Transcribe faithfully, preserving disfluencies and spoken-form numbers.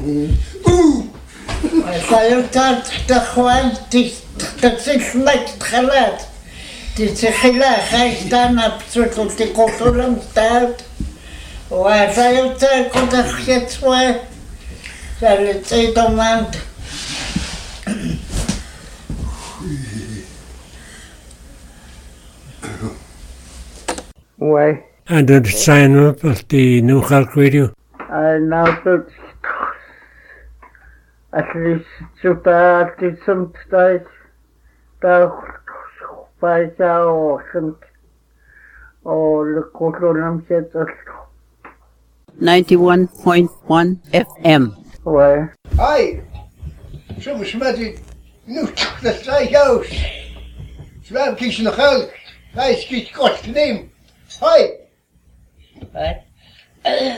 Sail dad dy chwan, di Saesneg chalad. Di ti chila chais dan a trwydl di godwr am dad. Wa sail dad gwyd a chyd we. Sail dad o man. Why? And did sign up at the New Halk Radio? I now did at least to that did some stage that by the ocean or the Cotonou said ninety-one point one F M. Why? Hi! Some smeddy new the sky house. Swam kitchen the hell. Nice kitchen got the name. Hi! Right.